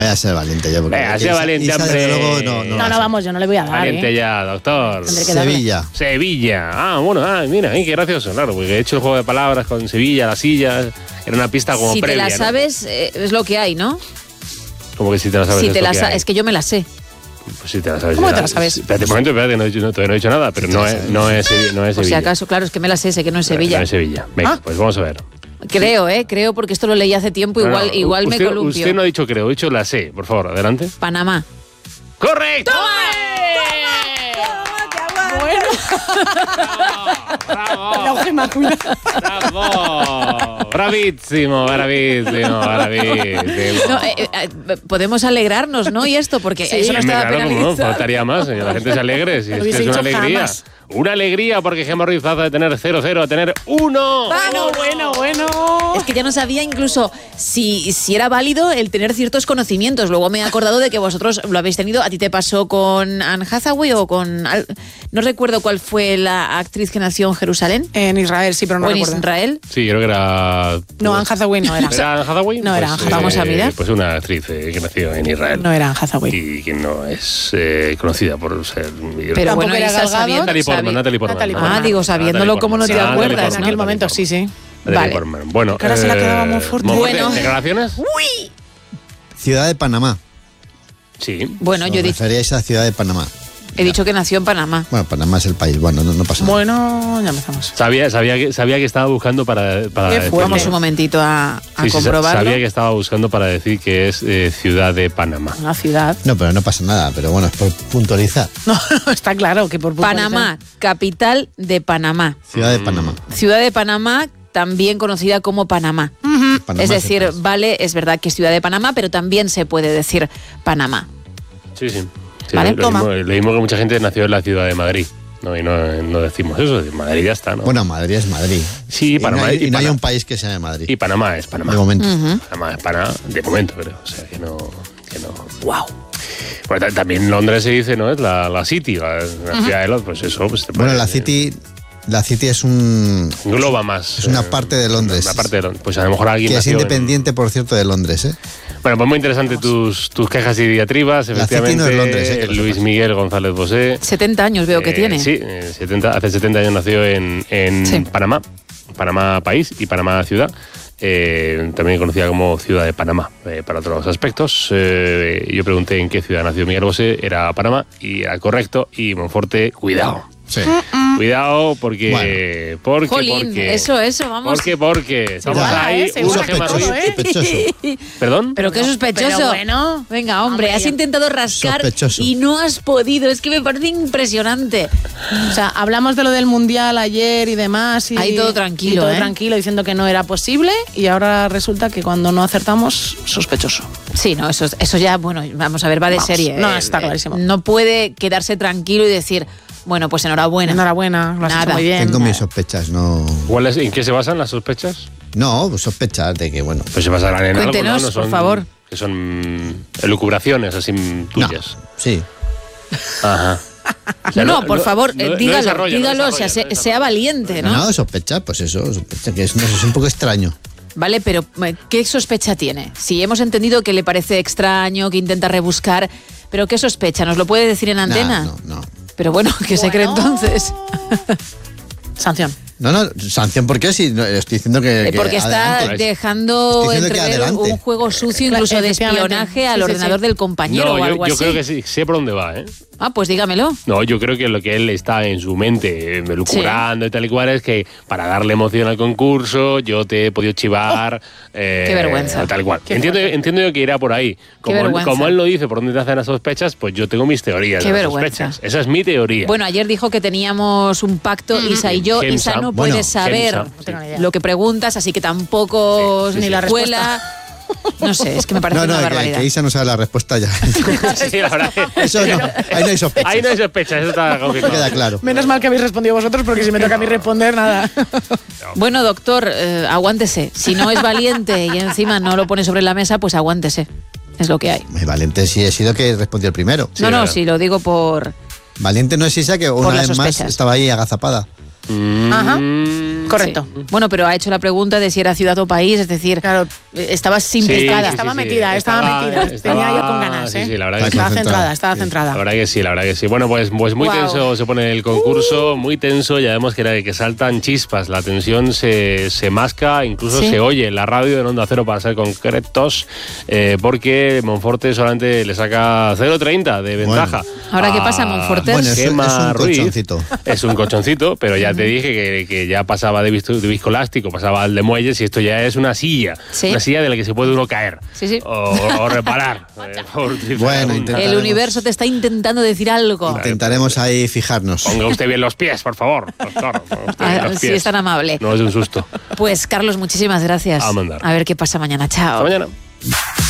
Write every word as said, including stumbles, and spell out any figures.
Voy a ser valiente yo. Venga, sea valiente, Isa, hombre. luego, no, no, No, no, vamos, yo no le voy a dar, Valiente ¿eh? ya, doctor. Tendré que darle. Sevilla. Sevilla. Ah, bueno, ah, mira, ay, qué gracioso, claro, porque he hecho el juego de palabras con Sevilla, la silla, era una pista como Si previa, te la ¿no? sabes, eh, es lo que hay, ¿no? Como que si te la sabes. Si es te lo la que sa- hay. es que yo me la sé. Pues si te la sabes. ¿Cómo ya- te la sabes? Espérate un momento, espérate, no, he dicho- no, todavía no he dicho nada, pero Sí, no te la es, sabes. no es, Sevi- no es Por si Sevilla. acaso, claro, es que me la sé, sé que no es Sevilla. No es Sevilla. Venga, Ah. pues vamos a ver. Creo, ¿eh? Creo, porque esto lo leí hace tiempo, No, igual, no, igual usted, me columpio. Usted no ha dicho creo, ha dicho la sé, por favor, adelante. Panamá. ¡Correcto! Bueno, ¡Bravo! la hoja inmaculada. ¡Bravo! ¡Bravísimo, bravísimo, bravísimo! No, eh, eh, podemos alegrarnos, ¿no? Y esto, porque Sí, eso no estaba Claro, como no, penalizado. faltaría más, que la gente se alegre, si es Lo que es hubiese una dicho alegría. jamás. Una alegría porque Gemma Ruiz pasa de tener cero cero a tener uno. Bueno, bueno, bueno. Es que ya no sabía incluso si, si era válido el tener ciertos conocimientos. Luego me he acordado de que vosotros lo habéis tenido. ¿A ti te pasó con Anne Hathaway o con...? al- No recuerdo cuál fue la actriz que nació en Jerusalén. En Israel, sí, pero no ¿O en recuerdo. Israel? Sí, creo que era... No, Anne Hathaway no era. ¿Era Anne Hathaway? No era Anne Pues, Hathaway. Vamos a mirar. Pues una actriz eh, que nació en Israel. No era Anne Hathaway. Y que no es eh, conocida por ser... Pero Tampoco bueno, era Isa Gal Gadot. sabiendo... Natalie Portman, sabi- Natalie Portman. Natalie Ah, Portman. digo, sabiéndolo, Natalie ¿cómo no te Portman. acuerdas, Natalie En no? aquel Portman, momento, Natalie sí, sí. Natalie Vale. Portman. Bueno, Que ahora se la quedaba muy fuerte. Monforte, Bueno. ¿declaraciones? Ciudad de Panamá. Sí. Bueno, yo he Os dicho, referíais a la ciudad de Panamá. he dicho que nació en Panamá. Bueno, Panamá es el país. Bueno, no, no pasa nada. Bueno, ya empezamos. Sabía, sabía, que, sabía que estaba buscando para... para Qué decir- fuerte. Vamos un momentito a, a Sí, sí, comprobarlo. sabía que estaba buscando para decir que es eh, ciudad de Panamá. Una ciudad. No, pero no pasa nada. Pero bueno, es por puntualizar. No, no, está claro que por Panamá, capital de Panamá. Ciudad de Panamá. Ciudad de Panamá, también conocida como Panamá. Panamá Es decir, el país. vale, es verdad que es Ciudad de Panamá, pero también se puede decir Panamá. Sí, sí. Sí, Vale, lo, toma. mismo, lo mismo que mucha gente nació en la ciudad de Madrid. No, y no, no decimos eso, Madrid ya está, ¿no? Bueno, Madrid es Madrid. Sí, Y Panamá. no hay, y y no hay Pana- un país que se llame Madrid. y Panamá es Panamá. De momento. Panamá es Panamá, de momento, creo. O sea, que no... Que no. Wow. Bueno, ta- también Londres se dice, ¿no? Es la, la City, la, la ciudad de Londres, pues eso. Pues te Bueno, puede- la City, la City es un Engloba más. es una eh, parte de Londres. Una parte de Londres. Pues a lo mejor alguien que es nació en- independiente, por cierto, de Londres, ¿eh? Bueno, pues muy interesante tus, tus quejas y diatribas, La City no es efectivamente. Londres, eh, que lo Luis sepas. Miguel González Bosé. setenta años veo que Eh, tiene. Sí, eh, setenta, hace setenta años nació en, en Sí. Panamá, Panamá país y Panamá ciudad. Eh, también conocida como Ciudad de Panamá, eh, para otros aspectos. Eh, yo pregunté en qué ciudad nació Miguel Bosé, era Panamá, y era correcto. Y Monforte, cuidado. Sí. Cuidado porque... porque, Jolín, porque eso, eso, vamos. Porque, porque... Estamos Ya, ahí, eh, seguro uno que que más... todo, ¿eh? Sospechoso. ¿Perdón? Pero qué sospechoso. Pero bueno. Venga, hombre, Hombre, has yo- intentado rascar Sospechoso. y no has podido. Es que me parece impresionante. O sea, hablamos de lo del Mundial ayer y demás. Y, Ahí todo tranquilo, y todo ¿eh? tranquilo, diciendo que no era posible. Y ahora resulta que cuando no acertamos, sospechoso. Sí, no, eso, eso ya, bueno, vamos a ver, va de Vamos, serie. no, Eh, está clarísimo. No puede quedarse tranquilo y decir, bueno, pues enhorabuena. Enhorabuena, lo has Nada. hecho muy bien. Tengo mis sospechas, no. ¿Cuál es- ¿En qué se basan las sospechas? No, pues sospechas de que, bueno. Pues se basarán en algo, Cuéntenos, ¿no? No son- por favor. Que son elucubraciones así tuyas. No, sí. Ajá. O sea, no, por favor, no- eh, no dígalo, desarrolla, no dígalo, desarrolla, sea, no sea- desarrolla. sea valiente, ¿no? No, sospechas, pues eso, sospecha que es, no sé, es un poco extraño. Vale, pero eh, ¿qué sospecha tiene? Si hemos entendido que le parece extraño, que intenta rebuscar, pero ¿qué sospecha? ¿Nos lo puede decir en antena? Nah, no, no. Pero bueno, ¿qué se cree entonces? Sanción. No, no, sanción, ¿por qué? Si no, estoy diciendo que. Eh, que Porque está adelante. dejando Estoy diciendo que entrever adelante. un juego sucio, Claro, incluso de efectivamente. espionaje al Sí, sí, ordenador sí. del compañero No, o yo, algo yo así. creo que sí, sé por dónde va, ¿eh? Ah, pues dígamelo. No, yo creo que lo que él está en su mente eh, lucubrando y tal y cual es que para darle emoción al concurso yo te he podido chivar. eh, Qué vergüenza. Tal y cual. Qué Entiendo, fuerte. entiendo yo que irá por ahí. Como, vergüenza. como él lo dice, por dónde nacen las sospechas, pues yo tengo mis teorías Qué de las vergüenza. sospechas. Esa es mi teoría. Bueno, ayer dijo que teníamos un pacto, Isa y yo. Gemsa. Isa no Bueno, puede saber Gemsa, No tengo ni idea. lo que preguntas, así que tampoco Sí, sí, ni sí. la respuesta. No sé, es que me parece No, no, una que, barbaridad. que Isa no sabe la respuesta ya. Sí, la verdad que- Eso no, ahí no hay sospecha. Ahí no hay sospechas, eso está confirmado. Queda claro. Menos mal que habéis respondido vosotros, porque si me toca a mí responder, nada. Bueno, doctor, eh, aguántese. Si no es valiente y encima no lo pone sobre la mesa, pues aguántese. Es lo que hay. Muy valiente sí he sido que respondió el primero. Sí, no, no, verdad. sí, lo digo por... Valiente no es Isa, que una las vez más sospechas. estaba ahí agazapada. Mm, Ajá. Correcto. Sí. Bueno, pero ha hecho la pregunta de si era ciudad o país, es decir, Claro. estabas Sí, implicada. sí, Estaba sí, metida, estaba, estaba- metida. estaba- Tenía yo con ganas, sí, ¿eh? sí, la verdad que estaba sí. centrada, estaba Sí. centrada. La verdad que sí, la verdad que sí. Bueno, pues, pues muy Wow. tenso se pone el concurso, muy tenso, ya vemos que, era, que saltan chispas, la tensión se, se masca, incluso Sí. se oye en la radio en Onda Cero, para ser concretos, eh, porque Monforte solamente le saca cero coma treinta de ventaja. Ahora, ¿qué a pasa, Monforte? Bueno, es, es Gemma un Ruiz. colchoncito. Es un colchoncito, pero ya te dije que, que ya pasaba de, visto- de viscoelástico, pasaba al de muelles, y esto ya es una silla, Sí. una silla de la que se puede uno caer Sí, sí. o, o reparar. eh, por utilizar Bueno, un- intenta- El universo te está intentando decir algo. Intentaremos ahí fijarnos. Ponga usted bien los pies, por favor. Doctor, ponga usted bien Ah, los sí, pies. es tan amable. No es de un susto. Pues, Carlos, muchísimas gracias. A mandar. A ver qué pasa mañana. Chao. Hasta mañana.